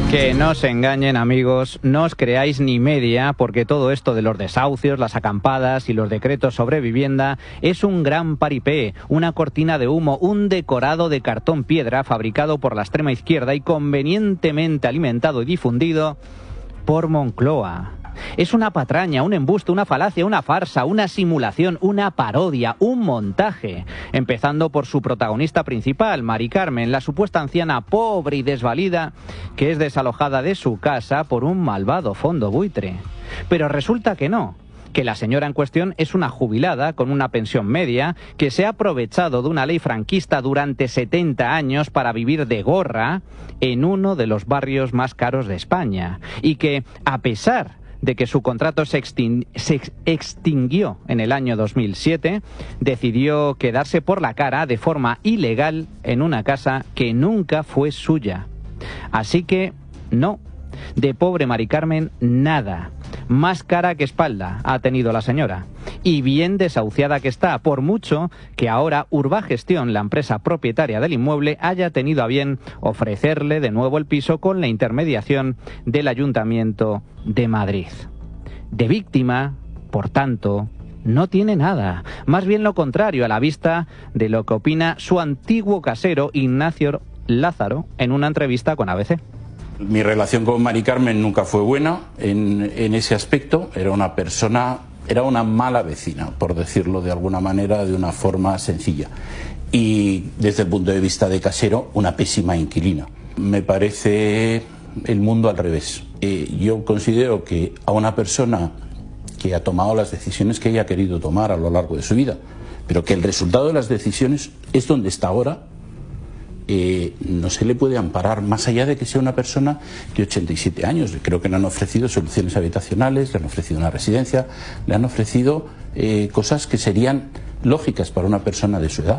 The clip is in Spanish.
Que no se engañen, amigos, no os creáis ni media, porque todo esto de los desahucios, las acampadas y los decretos sobre vivienda es un gran paripé, una cortina de humo, un decorado de cartón piedra fabricado por la extrema izquierda y convenientemente alimentado y difundido por Moncloa. Es una patraña, un embuste, una falacia, una farsa, una simulación, una parodia, un montaje. Empezando por su protagonista principal, Mari Carmen, la supuesta anciana pobre y desvalida que es desalojada de su casa por un malvado fondo buitre. Pero resulta que no, que la señora en cuestión es una jubilada con una pensión media que se ha aprovechado de una ley franquista durante 70 años para vivir de gorra en uno de los barrios más caros de España y que, a pesar de que su contrato se extinguió en el año 2007, decidió quedarse por la cara de forma ilegal en una casa que nunca fue suya. Así que, no, de pobre Mari Carmen, nada. Más cara que espalda ha tenido la señora. Y bien desahuciada que está, por mucho que ahora Urbagestión, la empresa propietaria del inmueble, haya tenido a bien ofrecerle de nuevo el piso con la intermediación del Ayuntamiento de Madrid. De víctima, por tanto, no tiene nada. Más bien lo contrario, a la vista de lo que opina su antiguo casero Ignacio Lázaro en una entrevista con ABC. Mi relación con Mari Carmen nunca fue buena en ese aspecto. Era una mala vecina, por decirlo de alguna manera, de una forma sencilla. Y desde el punto de vista de casero, una pésima inquilina. Me parece el mundo al revés. Yo considero que a una persona que ha tomado las decisiones que ella ha querido tomar a lo largo de su vida, pero que el resultado de las decisiones es donde está ahora, no se le puede amparar, más allá de que sea una persona de 87 años. Creo que le han ofrecido soluciones habitacionales, le han ofrecido una residencia, le han ofrecido cosas que serían lógicas para una persona de su edad.